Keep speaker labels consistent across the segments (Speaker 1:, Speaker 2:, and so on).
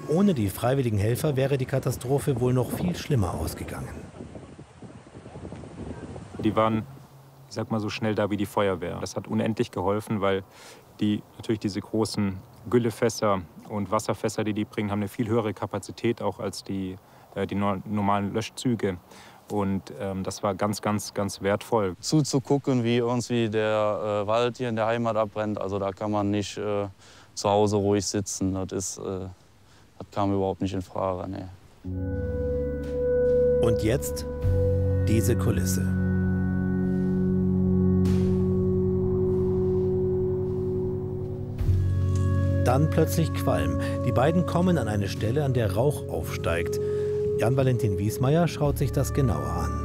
Speaker 1: Ohne die freiwilligen Helfer wäre die Katastrophe wohl noch viel schlimmer ausgegangen.
Speaker 2: Die waren, ich sag mal, so schnell da wie die Feuerwehr. Das hat unendlich geholfen, weil die natürlich diese großen Güllefässer und Wasserfässer, die bringen, haben eine viel höhere Kapazität auch als die normalen Löschzüge. Und das war ganz, ganz, ganz wertvoll.
Speaker 3: Zuzugucken, wie irgendwie der Wald hier in der Heimat abbrennt, also da kann man nicht zu Hause ruhig sitzen. Das kam überhaupt nicht in Frage. Nee.
Speaker 1: Und jetzt diese Kulisse. Dann plötzlich Qualm. Die beiden kommen an eine Stelle, an der Rauch aufsteigt. Jan-Valentin Wiesmeier schaut sich das genauer an.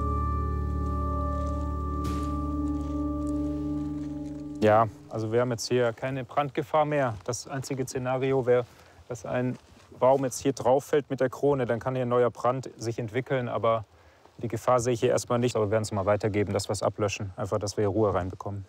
Speaker 2: Ja, also wir haben jetzt hier keine Brandgefahr mehr. Das einzige Szenario wäre, dass ein Baum jetzt hier drauf fällt mit der Krone. Dann kann hier ein neuer Brand sich entwickeln. Aber die Gefahr sehe ich hier erstmal nicht. Aber wir werden es mal weitergeben, dass wir es ablöschen. Einfach, dass wir hier Ruhe reinbekommen.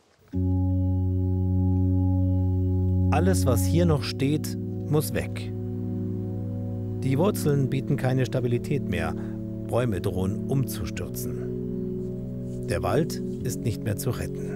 Speaker 1: Alles, was hier noch steht, muss weg. Die Wurzeln bieten keine Stabilität mehr. Bäume drohen umzustürzen. Der Wald ist nicht mehr zu retten.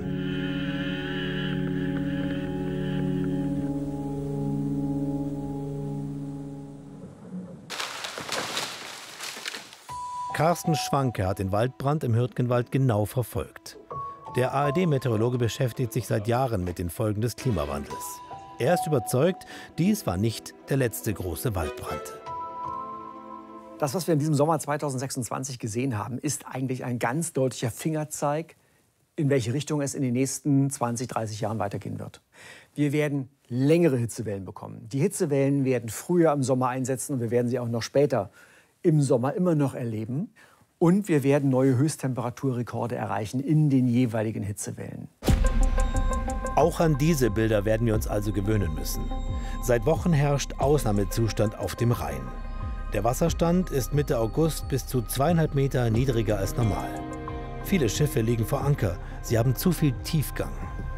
Speaker 1: Carsten Schwanke hat den Waldbrand im Hürtgenwald genau verfolgt. Der ARD-Meteorologe beschäftigt sich seit Jahren mit den Folgen des Klimawandels. Er ist überzeugt, dies war nicht der letzte große Waldbrand.
Speaker 4: Das, was wir in diesem Sommer 2026 gesehen haben, ist eigentlich ein ganz deutlicher Fingerzeig, in welche Richtung es in den nächsten 20, 30 Jahren weitergehen wird. Wir werden längere Hitzewellen bekommen. Die Hitzewellen werden früher im Sommer einsetzen und wir werden sie auch noch später im Sommer immer noch erleben. Und wir werden neue Höchsttemperaturrekorde erreichen in den jeweiligen Hitzewellen.
Speaker 1: Auch an diese Bilder werden wir uns also gewöhnen müssen. Seit Wochen herrscht Ausnahmezustand auf dem Rhein. Der Wasserstand ist Mitte August bis zu 2,5 Meter niedriger als normal. Viele Schiffe liegen vor Anker, sie haben zu viel Tiefgang.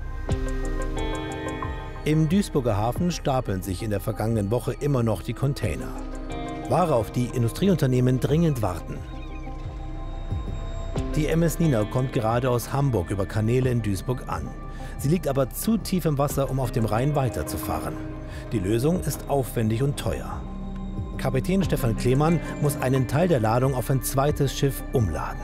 Speaker 1: Im Duisburger Hafen stapeln sich in der vergangenen Woche immer noch die Container. Ware, auf die Industrieunternehmen dringend warten. Die MS Nina kommt gerade aus Hamburg über Kanäle in Duisburg an. Sie liegt aber zu tief im Wasser, um auf dem Rhein weiterzufahren. Die Lösung ist aufwendig und teuer. Kapitän Stefan Klemann muss einen Teil der Ladung auf ein zweites Schiff umladen.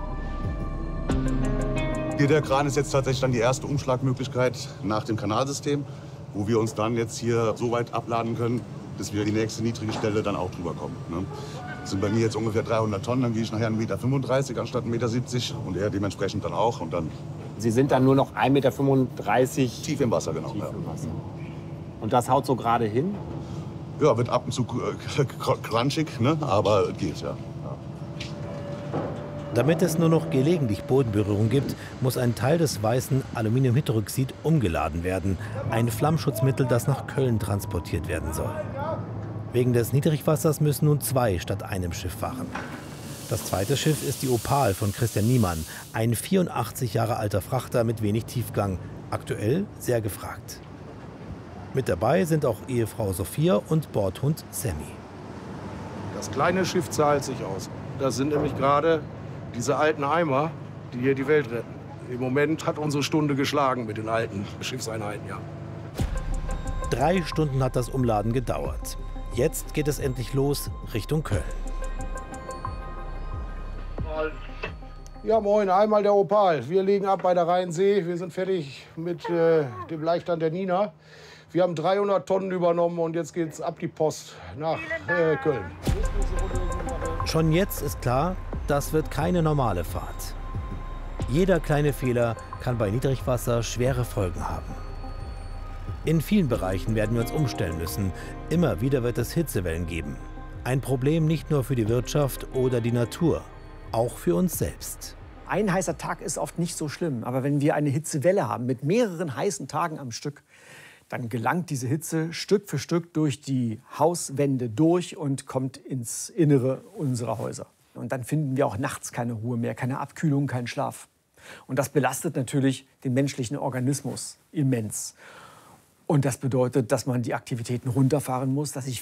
Speaker 5: Hier der Kran ist jetzt tatsächlich dann die erste Umschlagmöglichkeit nach dem Kanalsystem, wo wir uns dann jetzt hier so weit abladen können, bis wir die nächste niedrige Stelle dann auch drüber kommen. Ne? Das sind bei mir jetzt ungefähr 300 Tonnen, dann gehe ich nachher 1,35 Meter anstatt 1,70 Meter und er dementsprechend dann auch. Und dann
Speaker 6: Sie sind dann nur noch 1,35 Meter
Speaker 5: tief im Wasser, genau.
Speaker 6: Tief im Wasser. Und das haut so gerade hin?
Speaker 5: Ja, wird ab und zu crunchig, ne? Aber geht, ja.
Speaker 1: Damit es nur noch gelegentlich Bodenberührung gibt, muss ein Teil des weißen Aluminiumhydroxid umgeladen werden. Ein Flammschutzmittel, das nach Köln transportiert werden soll. Wegen des Niedrigwassers müssen nun 2 statt einem Schiff fahren. Das zweite Schiff ist die Opal von Christian Niemann, ein 84 Jahre alter Frachter mit wenig Tiefgang, aktuell sehr gefragt. Mit dabei sind auch Ehefrau Sophia und Bordhund Sammy.
Speaker 7: Das kleine Schiff zahlt sich aus. Das sind nämlich gerade diese alten Eimer, die hier die Welt retten. Im Moment hat unsere Stunde geschlagen mit den alten Schiffseinheiten, ja.
Speaker 1: 3 Stunden hat das Umladen gedauert. Jetzt geht es endlich los Richtung Köln.
Speaker 7: Ja, moin, einmal der Opal. Wir legen ab bei der Rheinsee. Wir sind fertig mit dem Leichtern der Nina. Wir haben 300 Tonnen übernommen und jetzt geht's ab die Post nach Köln.
Speaker 1: Schon jetzt ist klar, das wird keine normale Fahrt. Jeder kleine Fehler kann bei Niedrigwasser schwere Folgen haben. In vielen Bereichen werden wir uns umstellen müssen. Immer wieder wird es Hitzewellen geben. Ein Problem nicht nur für die Wirtschaft oder die Natur, auch für uns selbst.
Speaker 4: Ein heißer Tag ist oft nicht so schlimm, aber wenn wir eine Hitzewelle haben mit mehreren heißen Tagen am Stück, dann gelangt diese Hitze Stück für Stück durch die Hauswände durch und kommt ins Innere unserer Häuser. Und dann finden wir auch nachts keine Ruhe mehr, keine Abkühlung, keinen Schlaf. Und das belastet natürlich den menschlichen Organismus immens. Und das bedeutet, dass man die Aktivitäten runterfahren muss, dass sich